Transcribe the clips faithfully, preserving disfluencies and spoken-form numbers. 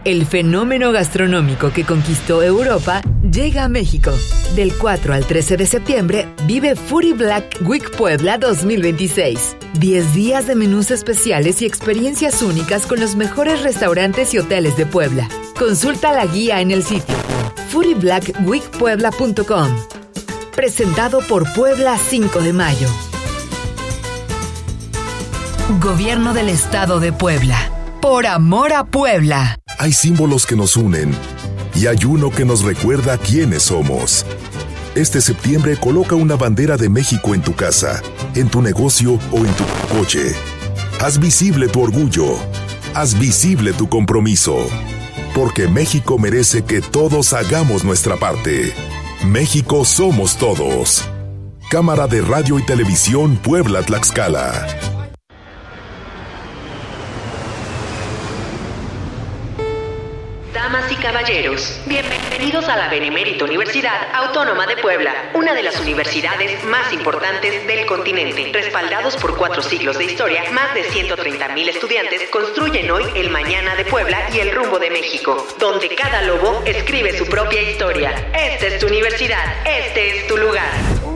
El fenómeno gastronómico que conquistó Europa llega a México. Del cuatro al trece de septiembre, vive Foodie Black Week Puebla dos mil veintiséis. diez días de menús especiales y experiencias únicas con los mejores restaurantes y hoteles de Puebla. Consulta la guía en el sitio foodie black week puebla punto com. Presentado por Puebla cinco de mayo. Gobierno del Estado de Puebla. Por amor a Puebla. Hay símbolos que nos unen y hay uno que nos recuerda quiénes somos. Este septiembre coloca una bandera de México en tu casa, en tu negocio o en tu coche. Haz visible tu orgullo. Haz visible tu compromiso. Porque México merece que todos hagamos nuestra parte. México somos todos. Cámara de Radio y Televisión Puebla-Tlaxcala. Damas y caballeros, bienvenidos a la Benemérita Universidad Autónoma de Puebla, una de las universidades más importantes del continente. Respaldados por cuatro siglos de historia, más de ciento treinta mil estudiantes construyen hoy el mañana de Puebla y el rumbo de México, donde cada lobo escribe su propia historia. Esta es tu universidad, este es tu lugar.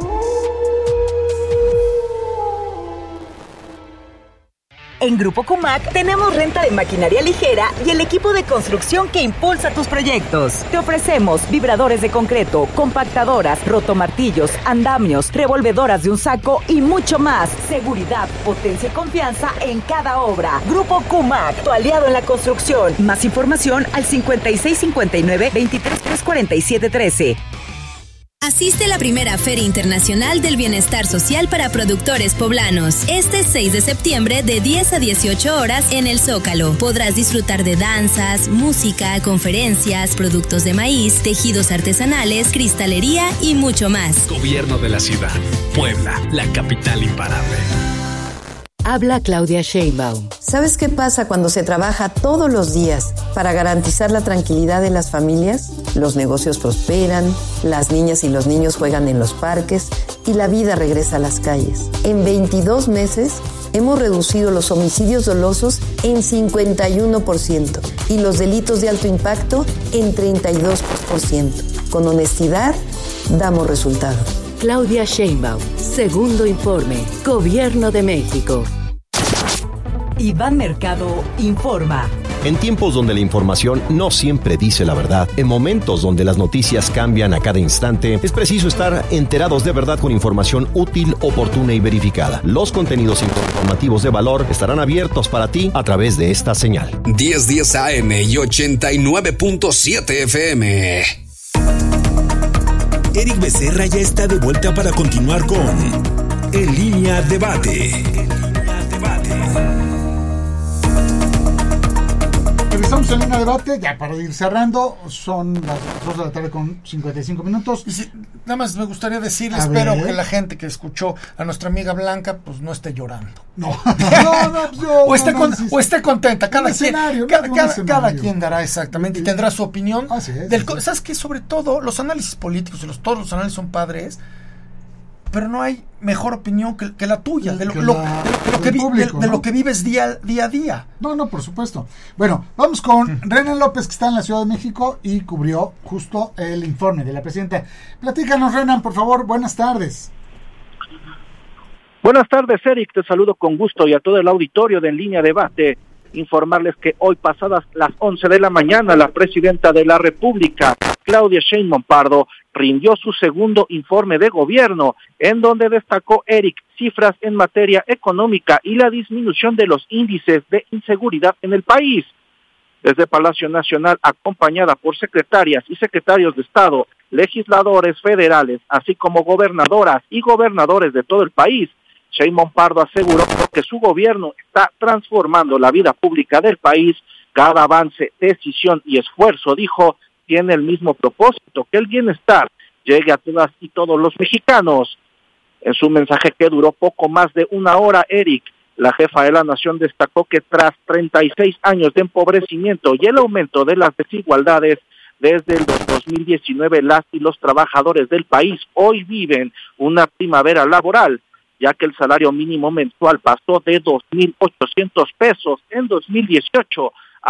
En Grupo Cumac tenemos renta de maquinaria ligera y el equipo de construcción que impulsa tus proyectos. Te ofrecemos vibradores de concreto, compactadoras, rotomartillos, andamios, revolvedoras de un saco y mucho más. Seguridad, potencia y confianza en cada obra. Grupo Cumac, tu aliado en la construcción. Más información al cincuenta y seis cincuenta y nueve veintitrés cuarenta y siete trece. Asiste a la primera Feria Internacional del Bienestar Social para Productores Poblanos. Este seis de septiembre de diez a dieciocho horas en el Zócalo. Podrás disfrutar de danzas, música, conferencias, productos de maíz, tejidos artesanales, cristalería y mucho más. Gobierno de la ciudad. Puebla, la capital imparable. Habla Claudia Sheinbaum. ¿Sabes qué pasa cuando se trabaja todos los días para garantizar la tranquilidad de las familias? Los negocios prosperan, las niñas y los niños juegan en los parques y la vida regresa a las calles. En veintidós meses hemos reducido los homicidios dolosos en cincuenta y uno por ciento y los delitos de alto impacto en treinta y dos por ciento. Con honestidad, damos resultados. Claudia Sheinbaum, segundo informe, Gobierno de México. Iván Mercado informa. En tiempos donde la información no siempre dice la verdad, en momentos donde las noticias cambian a cada instante, es preciso estar enterados de verdad con información útil, oportuna y verificada. Los contenidos informativos de valor estarán abiertos para ti a través de esta señal. diez diez A M y ochenta y nueve punto siete F M. Eric Becerra ya está de vuelta para continuar con En Línea Debate. Estamos en Línea Debate, ya para ir cerrando, son las dos de la tarde con cincuenta y cinco minutos. Y si, nada más me gustaría decirles, espero que la gente que escuchó a nuestra amiga Blanca, pues no esté llorando. No, no, no, yo, o, esté no, con, no, sí, o esté contenta, cada, quien, escenario, cada, no, cada, escenario. cada quien dará exactamente y tendrá su opinión. Así es, del, así es. ¿Sabes qué? Sobre todo, los análisis políticos, y los, todos los análisis son padres, pero no hay mejor opinión que, que la tuya, de lo, que, lo, la, de lo, de lo que, público, de, ¿no? de lo que vives día, día a día. No, no, por supuesto. Bueno, vamos con mm. Renan López, que está en la Ciudad de México y cubrió justo el informe de la presidenta. Platícanos, Renan, por favor, buenas tardes. Buenas tardes, Eric, te saludo con gusto y a todo el auditorio de En Línea Debate. Informarles que hoy pasadas las once de la mañana, la presidenta de la República, Claudia Sheinbaum Pardo, rindió su segundo informe de gobierno, en donde destacó, Eric, cifras en materia económica y la disminución de los índices de inseguridad en el país. Desde Palacio Nacional, acompañada por secretarias y secretarios de Estado, legisladores federales, así como gobernadoras y gobernadores de todo el país, Sheinbaum Pardo aseguró que su gobierno está transformando la vida pública del país. Cada avance, decisión y esfuerzo, dijo, tiene el mismo propósito, que el bienestar llegue a todas y todos los mexicanos. En su mensaje, que duró poco más de una hora, Eric, la jefa de la nación destacó que tras treinta y seis años de empobrecimiento y el aumento de las desigualdades, desde el dos mil diecinueve las y los trabajadores del país hoy viven una primavera laboral, ya que el salario mínimo mensual pasó de dos mil ochocientos pesos en dos mil dieciocho